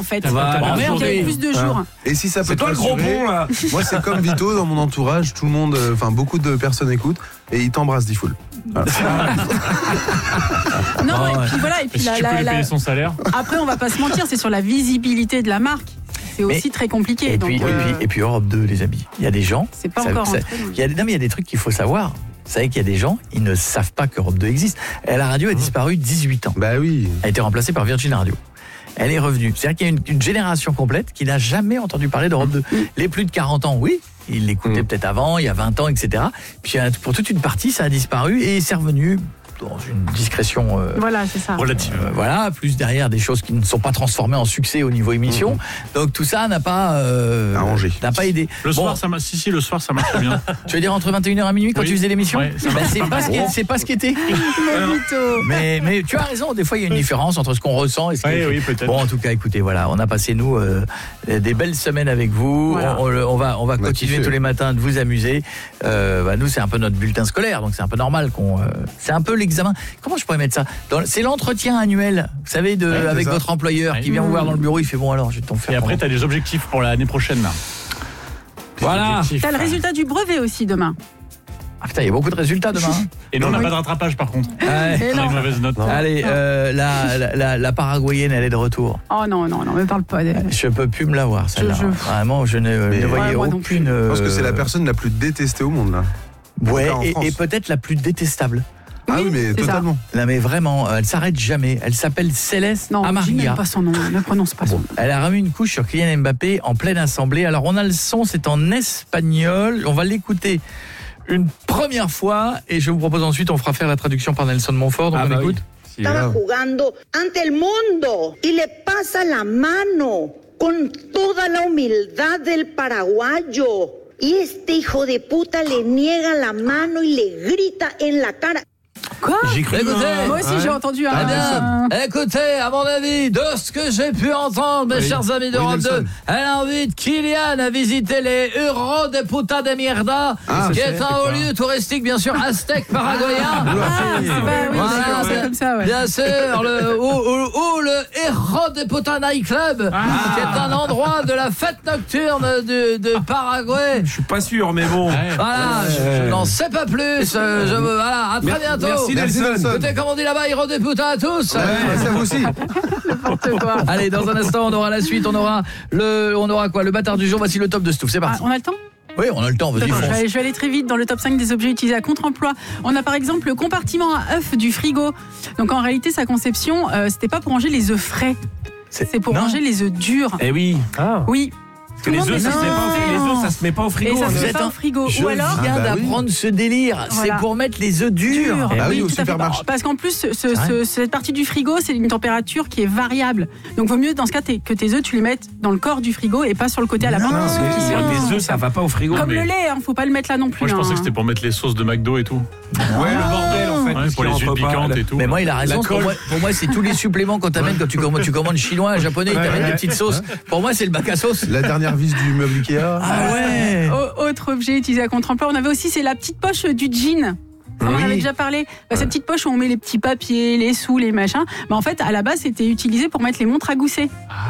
fait. Il y avait plus de jours. Et si ça peut C'est toi le gros pont là. Moi, c'est comme Vito dans mon entourage. Tout le monde, beaucoup de personnes écoutent et ils t'embrassent D-Fool. Voilà. Non, et puis voilà. Et puis Si tu peux lui payer son salaire. Après, on va pas se mentir, c'est sur la visibilité de la marque. C'est aussi très compliqué. Et puis Europe 2, les amis. Il y a des gens. C'est pas encore. Il y a des trucs qu'il faut savoir. Vous savez qu'il y a des gens, ils ne savent pas qu'Europe 2 existe. Et la radio a disparu 18 ans. Bah oui. Elle a été remplacée par Virgin Radio. Elle est revenue. C'est-à-dire qu'il y a une génération complète qui n'a jamais entendu parler d'Europe 2. Les plus de 40 ans, oui. Ils l'écoutaient peut-être avant, il y a 20 ans, etc. Puis pour toute une partie, ça a disparu et c'est revenu dans une discrétion voilà, c'est ça. Relative. Voilà, plus derrière des choses qui ne sont pas transformées en succès au niveau émission. Donc tout ça n'a pas arrangé. N'a pas aidé. Le soir ça marche. Si, le soir ça marche bien. Tu veux dire entre 21h et minuit quand tu faisais l'émission? Ouais, c'est pas ce qui était. mais tu as raison, des fois il y a une différence entre ce qu'on ressent et ce qui oui, peut-être. Bon, en tout cas, écoutez, voilà, on a passé nous des belles semaines avec vous. Voilà. On va continuer tous les matins de vous amuser. Nous, c'est un peu notre bulletin scolaire, donc c'est un peu normal c'est un peu l'examen. Comment je pourrais mettre ça? C'est l'entretien annuel, vous savez, avec votre employeur qui vient vous voir dans le bureau, il fait bon alors, je vais t'en faire. Et après, t'as des objectifs pour l'année prochaine là. Voilà. T'as le résultat du brevet aussi demain. Ah putain, il y a beaucoup de résultats demain. Et nous, on n'a pas de rattrapage par contre. Ouais. On a une mauvaise note. Allez, la Paraguayenne, elle est de retour. Oh non, me parle pas d'elle. Je peux plus me la voir, celle-là. Vraiment, je ne voyais aucune. Je pense que c'est la personne la plus détestée au monde là. Ouais, et peut-être la plus détestable. Ah oui, mais totalement. Non, mais vraiment, elle s'arrête jamais. Elle s'appelle Céleste Amarilla. Non, dis même pas son nom, ne prononce pas son nom. Elle a remis une couche sur Kylian Mbappé en pleine assemblée. Alors, on a le son, c'est en espagnol. On va l'écouter une première fois et je vous propose ensuite, on fera faire la traduction par Nelson Montfort. Donc on écoute. Estaba jugando ante el mundo y le pasa la mano con toda la humildad del paraguayo. Y este hijo de puta le niega la mano y le grita en la cara. Quoi? Écoutez, moi aussi j'ai entendu écoutez, à mon avis, de ce que j'ai pu entendre, mes chers amis d'Europe 2, elle invite Kylian à visiter les Euros de Puta de Mierda, qui est un haut lieu touristique, bien sûr, aztèque paraguayen. C'est comme ça, ouais. Bien sûr, ou le Héros de Puta Night Club, qui est un endroit de la fête nocturne de Paraguay. Je suis pas sûr, mais bon. Voilà, je n'en sais pas plus. Voilà, à très bientôt. Merci Nelson. Écoutez, comme on dit là-bas, Héros de Puta à tous. Ça vous aussi. N'importe quoi. Allez, dans un instant, on aura la suite. On aura quoi? Le bâtard du jour. Voici le top de Stouff. C'est parti. On a le temps? Oui, on a le temps. Vas-y, fonce. Je vais aller très vite dans le top 5 des objets utilisés à contre-emploi. On a par exemple le compartiment à œufs du frigo. Donc en réalité, sa conception, c'était pas pour ranger les œufs frais. C'est pour ranger les œufs durs. Eh oui. Oui. Parce que les œufs, ça se met pas au frigo. Et ça se met pas au frigo. Je viens d'apprendre ce délire. Voilà. C'est pour mettre les œufs durs. Ah oui, au tout à fait. supermarché. Parce qu'en plus, cette partie du frigo, c'est une température qui est variable. Donc, vaut mieux dans ce cas que tes œufs, tu les mettes dans le corps du frigo et pas sur le côté à la main. Les œufs, ça va pas au frigo. Comme le lait, faut pas le mettre là non plus. Moi, je pensais que c'était pour mettre les sauces de McDo et tout. Ouais, le bordel en fait. Ouais, pour les huiles piquantes et tout. Mais moi, il a raison. Pour moi, c'est tous les suppléments qu'on t'amène quand tu commandes chinois, japonais, ils t'amènent des petites sauces. Pour moi, c'est le bac à sauce. La dernière vis du meuble Ikea. Ah ouais. Autre objet utilisé à contre-emploi, on avait aussi, c'est la petite poche du jean. On en avait déjà parlé. Cette petite poche où on met les petits papiers, les sous, les machins. Mais en fait, à la base, c'était utilisé pour mettre les montres à gousset.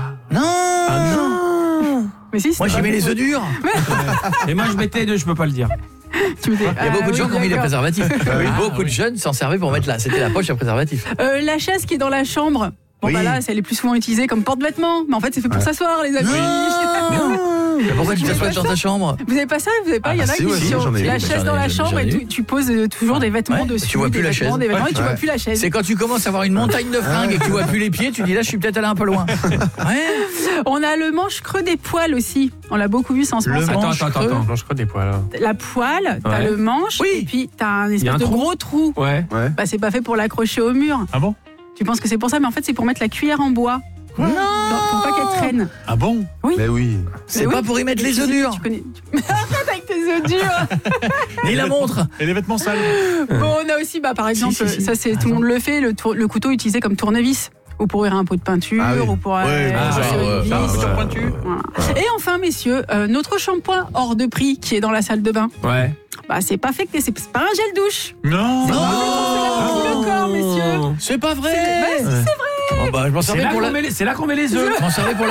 Non. Mais si, moi, j'y mets les œufs durs. Et moi, je mettais deux, je peux pas le dire. Il y a beaucoup de gens qui ont mis les préservatifs. Beaucoup de jeunes s'en servaient pour mettre là. C'était la poche à préservatif. La chaise qui est dans la chambre. Bon, là, elle est plus souvent utilisée comme porte-vêtements. Mais en fait, c'est fait pour s'asseoir, les amis. Mais pourquoi tu t'assois dans ta chambre? Vous n'avez pas ça? Vous n'avez pas? Il y en a qui sont la chaise dans la chambre et tu poses toujours des vêtements dessus. Tu vois plus la chaise. Des vêtements et tu vois plus la chaise. C'est quand tu commences à avoir une montagne de fringues et que tu vois plus les pieds, tu dis là, je suis peut-être allé un peu loin. On a le manche creux des poils aussi. On l'a beaucoup vu, ça en ce moment. Attends, manche creux des poils. La poile, t'as le manche et puis t'as un espèce de gros trou. Ouais. Bah, c'est pas fait pour l'accrocher au mur. Ah bon? Tu penses que c'est pour ça, mais en fait, c'est pour mettre la cuillère en bois. Non, pour pas qu'elle traîne. Ah bon? Oui. Mais oui. C'est pas pour y mettre les œufs durs. Arrête avec tes œufs durs. Ni la montre. Et les vêtements sales. Bon, on a aussi, par exemple, ça c'est tout le monde le fait, le couteau utilisé comme tournevis. Ou pour ouvrir un pot de peinture, ou pour une vis. Et enfin, messieurs, notre shampoing hors de prix qui est dans la salle de bain. Ouais. Bah, c'est pas fait que c'est pas un gel douche. Non. C'est le corps, messieurs. C'est pas vrai. C'est vrai. Je m'en servais pour c'est là qu'on met les œufs. Je m'en servais pour